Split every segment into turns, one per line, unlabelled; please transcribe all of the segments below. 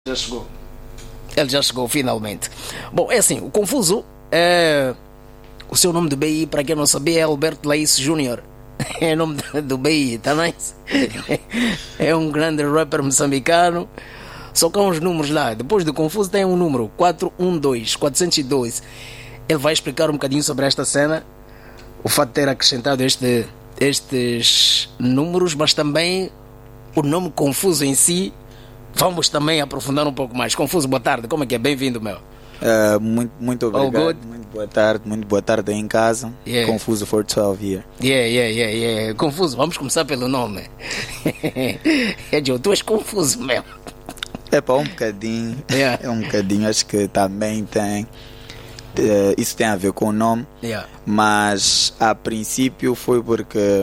Já chegou. Ele já chegou finalmente. Bom, é assim, o Confuso é... O seu nome do BI, para quem não sabia, é Alberto Laís Júnior. É o nome do BI, tá nice? É um grande rapper moçambicano. Só que há uns números lá. Depois do Confuso tem um número 412. Ele vai explicar um bocadinho sobre esta cena, o fato de ter acrescentado estes números, mas também o nome Confuso em si. Vamos também aprofundar um pouco mais. Confuso, boa tarde, como é que é? Bem-vindo, meu.
Muito obrigado. Muito boa tarde aí em casa.
Yeah.
Confuso for 12 here.
Yeah. Confuso, vamos começar pelo nome. Tu és confuso, meu.
É para um bocadinho.
Yeah.
É um bocadinho, acho que também tem. Isso tem a ver com o nome.
Yeah.
Mas a princípio foi porque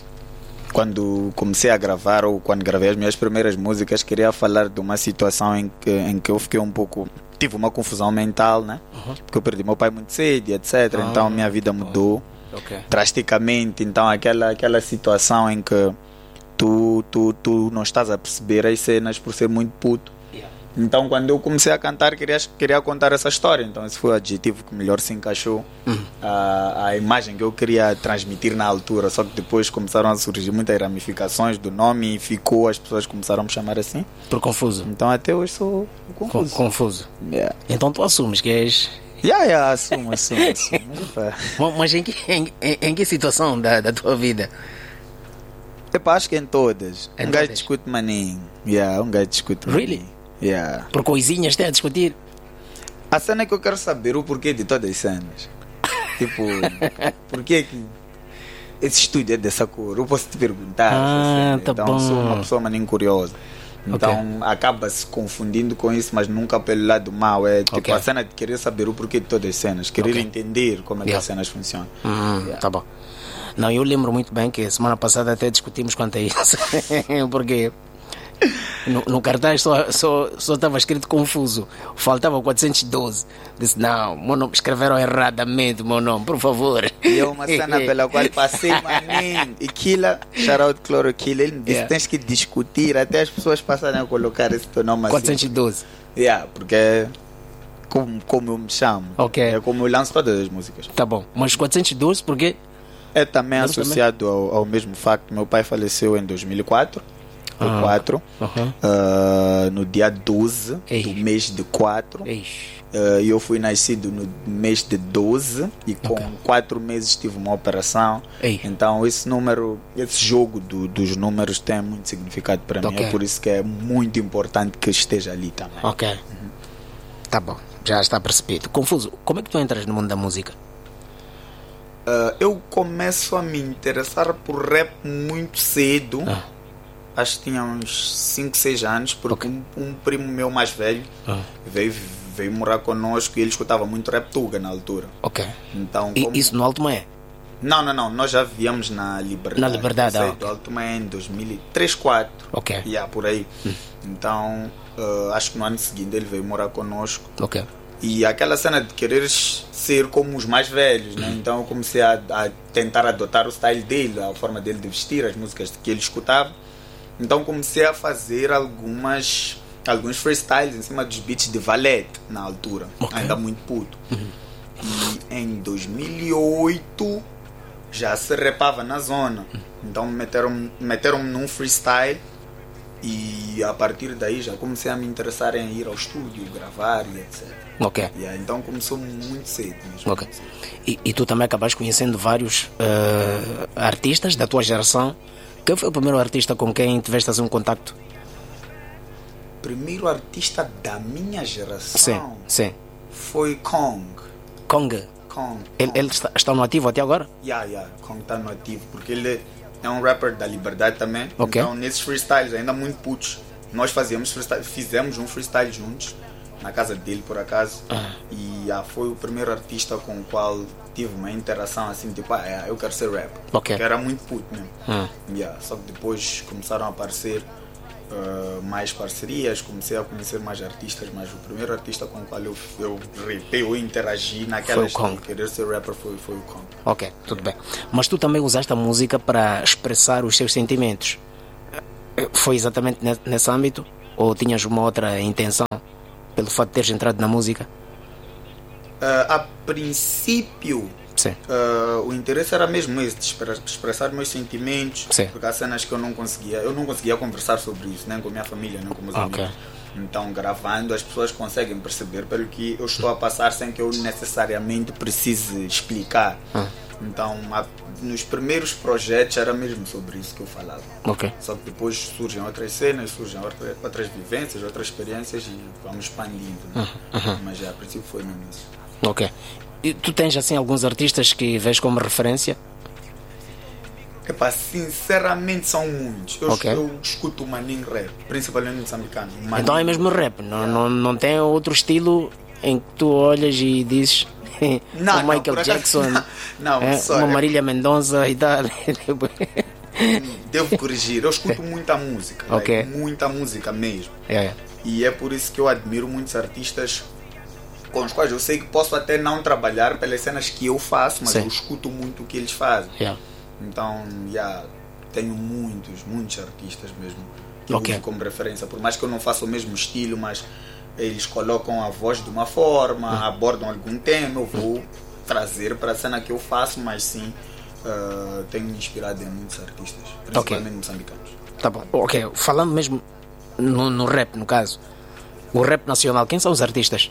quando comecei a gravar, ou quando gravei as minhas primeiras músicas, queria falar de uma situação em que eu fiquei um pouco... Tive uma confusão mental, né? Porque eu perdi meu pai muito cedo, etc. Então a minha vida mudou drasticamente. Então aquela situação em que tu não estás a perceber as cenas por ser muito puto. Então quando eu comecei a cantar, queria contar essa história. Então esse foi o adjetivo que melhor se encaixou à imagem que eu queria transmitir na altura. Só que depois começaram a surgir muitas ramificações do nome e ficou, as pessoas começaram a me chamar assim.
Por Confuso.
Então até hoje sou Confuso.
Confuso.
Yeah.
Então tu assumes que és...
Assumo.
Mas em que situação da tua vida?
Acho que em todas.
Em
um gajo
todas?
discute maninho. Um gajo discute maninho.
Really?
Yeah.
Por coisinhas tem a discutir?
A cena é que eu quero saber o porquê de todas as cenas. Tipo, porquê que esse estúdio é dessa cor? Eu posso te perguntar.
Tá
então
bom.
sou uma pessoa maninho curiosa. Então acaba se confundindo com isso, mas nunca pelo lado mau. É tipo a cena de querer saber o porquê de todas as cenas, querer entender como é que as cenas funcionam.
Tá bom. Não, eu lembro muito bem que semana passada até discutimos quanto a isso. Porque no cartaz só estava escrito Confuso. Faltava 412. Disse, não, meu nome, escreveram erradamente o meu nome, por favor.
E é uma cena pela qual passei maninho. E Killa, shout out Chloroquila, ele me disse, tens que discutir até as pessoas passarem a colocar esse teu nome
412.
assim. Porque é como eu me chamo. É como eu lanço todas as músicas.
Tá bom, mas 412 porque...
É também associado ao mesmo facto. Meu pai faleceu em 2004. No dia 12 do mês de 4. E eu fui nascido no mês de 12 e com 4 meses tive uma operação. Então esse jogo dos números tem muito significado para mim. É por isso que é muito importante que esteja ali também.
Tá bom, já está percebido. Confuso, como é que tu entras no mundo da música?
Eu começo a me interessar por rap muito cedo. Acho que tinha uns 5, 6 anos, porque um primo meu mais velho veio morar conosco e ele escutava muito rap tuga na altura. Então,
isso no Alto Tomé?
Não, nós já vivíamos na Liberdade.
Na Liberdade,
do Alto Tomé em 2003, 2004. Por aí. Então, acho que no ano seguinte ele veio morar conosco. E aquela cena de querer ser como os mais velhos, né? Então eu comecei a tentar adotar o style dele, a forma dele de vestir, as músicas que ele escutava. Então comecei a fazer alguns freestyles em cima dos beats de Valete na altura, ainda muito puto. E em 2008 já se rapava na zona. Então meteram-me num freestyle e a partir daí já comecei a me interessar em ir ao estúdio, gravar e etc. Então começou muito cedo mesmo.
E tu também acabaste conhecendo vários artistas da tua geração. Quem foi o primeiro artista com quem tiveste um contacto?
Primeiro artista da minha geração?
Sim.
Foi Kong.
Ele está no ativo até agora?
Kong está no ativo, porque ele é um rapper da Liberdade também. Então nesses freestyles ainda muito putos, nós fizemos um freestyle juntos na casa dele por acaso. E foi o primeiro artista com o qual tive uma interação assim, tipo, eu quero ser rapper, porque era muito puto mesmo. Só que depois começaram a aparecer mais parcerias, comecei a conhecer mais artistas, mas o primeiro artista com o qual eu interagi naquela história de querer ser rapper foi o Kong.
Tudo bem. Mas tu também usaste a música para expressar os teus sentimentos. Foi exatamente nesse âmbito? Ou tinhas uma outra intenção pelo fato de teres entrado na música?
A princípio, o interesse era mesmo esse, de expressar meus sentimentos. Sim. Porque há cenas que eu não conseguia conversar sobre isso, nem com a minha família, nem com meus amigos. Então, gravando, as pessoas conseguem perceber pelo que eu estou a passar sem que eu necessariamente precise explicar. Então, nos primeiros projetos era mesmo sobre isso que eu falava. Só que depois surgem outras cenas, surgem outras vivências, outras experiências e vamos expandindo. Né? Mas a princípio foi mesmo isso.
E tu tens assim alguns artistas que vês como referência?
Sinceramente são muitos. Eu escuto o Maninho rap, principalmente moçambicano.
Então é mesmo rap, não tem outro estilo em que tu olhas e dizes o Michael Jackson, uma Marília Mendonça e tal.
Devo corrigir, eu escuto muita música, muita música mesmo. E é por isso que eu admiro muitos artistas com os quais eu sei que posso até não trabalhar pelas cenas que eu faço, mas eu escuto muito o que eles fazem. Então, tenho muitos artistas mesmo que eu uso como referência, por mais que eu não faça o mesmo estilo, mas eles colocam a voz de uma forma, abordam algum tema, eu vou trazer para a cena que eu faço, mas sim, tenho me inspirado em muitos artistas, principalmente moçambicanos.
Tá bom. Falando mesmo no rap, no caso, o rap nacional, quem são os artistas?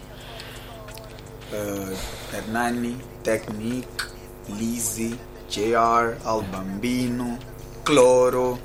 Hernani, Technique, Lizzy, JR, Albambino, Cloro,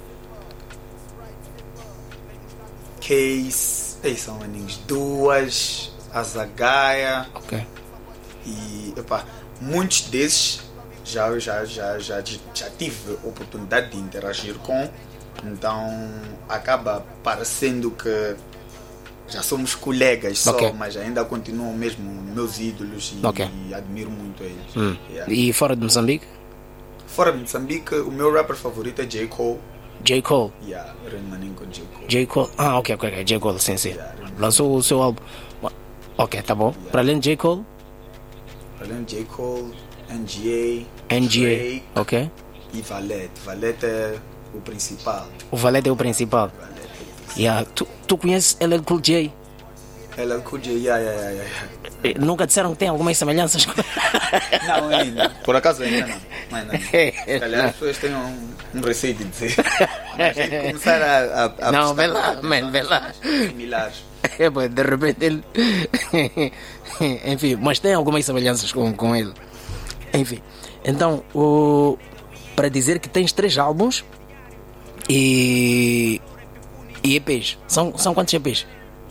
Case, são maninhos, Duas, Azagaia. E muitos desses já tive oportunidade de interagir com, então acaba parecendo que já somos colegas só, mas ainda continuam mesmo meus ídolos e admiro muito eles.
E fora de Moçambique?
Fora de Moçambique, o meu rapper favorito é J. Cole.
J. Cole?
Maninho com J. Cole.
J. Cole? J. Cole, sim. Lançou o seu álbum. Tá bom. Para além de J. Cole?
Para além de J. Cole, NGA,
Drake,
e Valete. Valete é o principal.
O Valete é o principal. Tu conheces LL Cool J?
LL Cool J,
Nunca disseram que tem algumas semelhanças?
Não, ainda. Por acaso ainda não. Se calhar as pessoas têm um receio de dizer. Mas tem que começar a
não, vê lá.
Similares.
De repente ele... Enfim, mas tem algumas semelhanças com ele. Enfim, então, para dizer que tens 3 álbuns e EPs. São quantos EPs?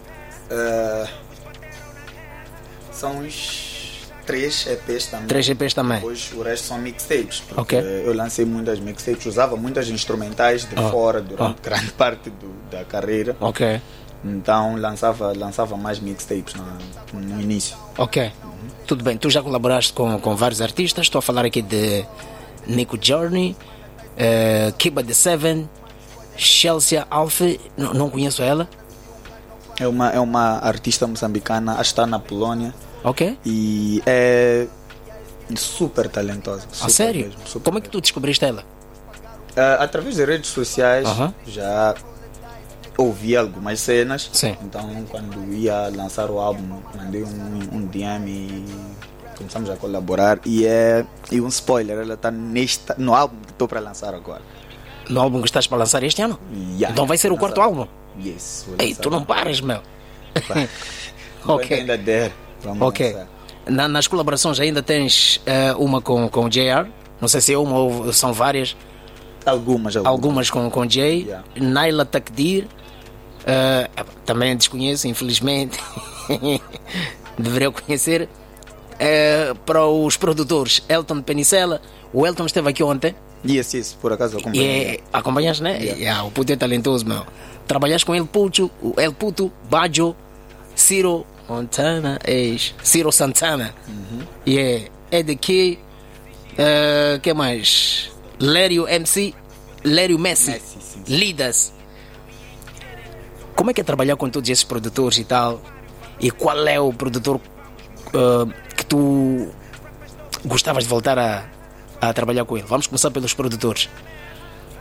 São uns 3 EPs também.
3 EPs também.
Depois o resto são mixtapes. Porque eu lancei muitas mixtapes, usava muitas instrumentais de fora durante grande parte da carreira. Então lançava mais mixtapes no início.
Tudo bem, tu já colaboraste com vários artistas. Estou a falar aqui de Nico Journey, Kiba The Seven, Chelsea Alfe. Não conheço ela.
É uma artista moçambicana, acho que está na Polónia. E é super talentosa.
Sério?
Mesmo, super.
Como é que tu descobriste ela?
Através das redes sociais. Já ouvi algumas cenas. Então, quando ia lançar o álbum, mandei um DM e começamos a colaborar. E um spoiler, ela está no álbum que estou para lançar agora.
No álbum que estás para lançar este ano? Então vai ser o 4º álbum?
Yes.
Ei, tu não pares, meu.
Ainda der.
Nas colaborações ainda tens uma com o JR? Não sei se é uma ou são várias. Algumas com Jay. Naila Takdir. Também desconheço, infelizmente. Deveria conhecer. Para os produtores, Elton Penicella. O Elton esteve aqui ontem.
Yes, por acaso acompanhei.
Acompanhaste, né? O puto é talentoso, meu. Trabalhaste com El Puto, Bajo, Ciro Montana, Ciro Santana. Ed Key, que mais? Lério Messi. Lidas. Como é que é trabalhar com todos esses produtores e tal? E qual é o produtor que tu gostavas de voltar a trabalhar com ele? Vamos começar pelos produtores.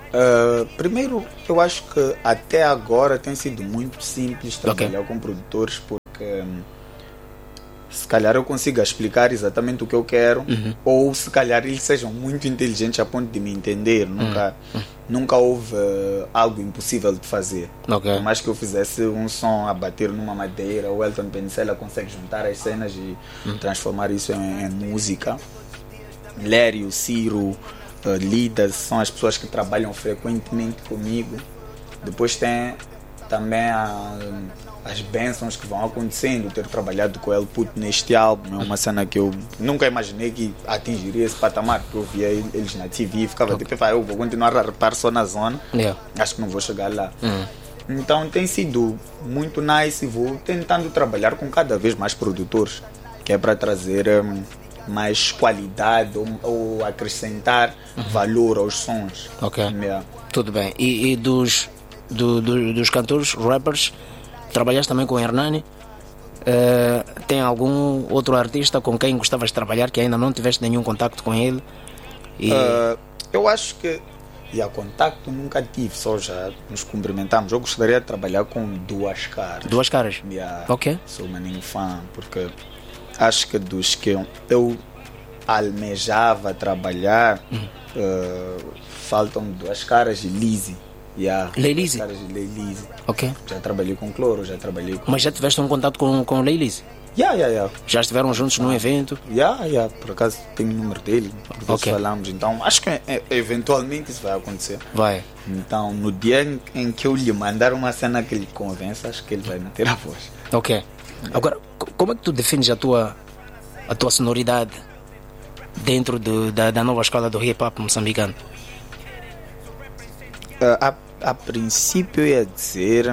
Primeiro, eu acho que até agora tem sido muito simples trabalhar com produtores, porque se calhar eu consigo explicar exatamente o que eu quero, ou se calhar eles sejam muito inteligentes a ponto de me entender. Nunca houve algo impossível de fazer. Por mais que eu fizesse um som a bater numa madeira, o Elton Penicella consegue juntar as cenas e transformar isso em música. Lério, Ciro, Lidas são as pessoas que trabalham frequentemente comigo. Depois tem também as bênçãos que vão acontecendo. Ter trabalhado com o El Puto neste álbum é uma cena que eu nunca imaginei que atingiria esse patamar, porque eu via eles na TV e ficava tipo, eu vou continuar a rapar só na zona, acho que não vou chegar lá. Então tem sido muito nice e vou tentando trabalhar com cada vez mais produtores, que é para trazer mais qualidade ou acrescentar valor aos sons.
Tudo bem. E dos cantores, rappers, trabalhaste também com o Hernani? Tem algum outro artista com quem gostavas de trabalhar que ainda não tiveste nenhum contacto com ele?
Eu acho que contacto nunca tive, só já nos cumprimentamos. Eu gostaria de trabalhar com Duas Caras.
Duas Caras?
Sou um maninho fã, porque acho que dos que eu almejava trabalhar, faltam Duas Caras e Lizzy.
Leilize?
Já trabalhei com Cloro, já trabalhei com...
Mas já tiveste um contato com Leilize? Já estiveram juntos num evento?
Por acaso tenho o número dele, falamos. Então acho que eventualmente isso vai acontecer. Então no dia em que eu lhe mandar uma cena que lhe convença, acho que ele vai meter a voz.
Agora, como é que tu defines a tua sonoridade dentro da nova escola do hip hop moçambicano?
A princípio eu ia dizer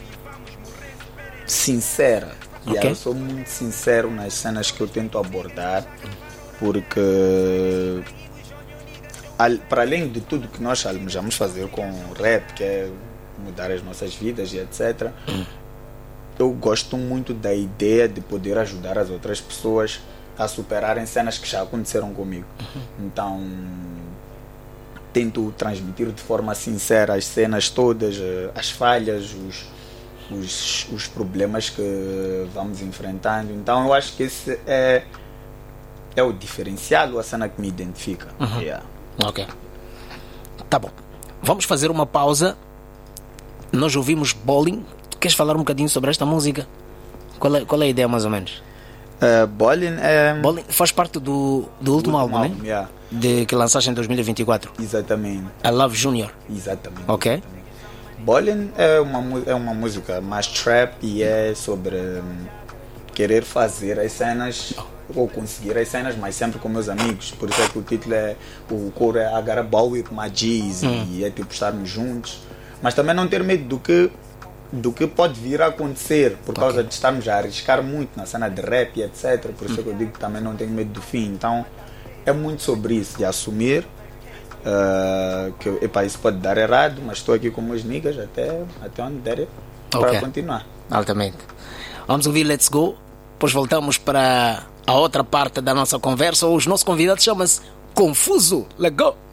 sincera. Eu sou muito sincero nas cenas que eu tento abordar, porque para além de tudo que nós almejamos fazer com o rap, que é mudar as nossas vidas e etc., eu gosto muito da ideia de poder ajudar as outras pessoas a superarem cenas que já aconteceram comigo. Então tento transmitir de forma sincera as cenas todas, as falhas, os problemas que vamos enfrentando. Então eu acho que esse é o diferencial, a cena que me identifica.
Tá bom, vamos fazer uma pausa. Nós ouvimos Bowling. Queres falar um bocadinho sobre esta música? Qual é a ideia mais ou menos?
Bowling
faz parte do último álbum, né? Que lançaste em 2024.
Exatamente.
I Love Junior.
Exatamente.
Bowling
é uma música mais trap e é sobre querer fazer as cenas ou conseguir as cenas, mas sempre com meus amigos. Por isso é que o título o coro é I Gotta Ball With My G's, e é tipo estarmos juntos, mas também não ter medo do que pode vir a acontecer, por causa de estarmos a arriscar muito na cena de rap e etc. Por isso é que eu digo que também não tenho medo do fim. Então é muito sobre isso, de assumir que isso pode dar errado, mas estou aqui com meus niggas até onde der para continuar.
Altamente. Vamos ouvir Let's Go, depois voltamos para a outra parte da nossa conversa. Os nossos convidados chamam-se Confuso. Let's go!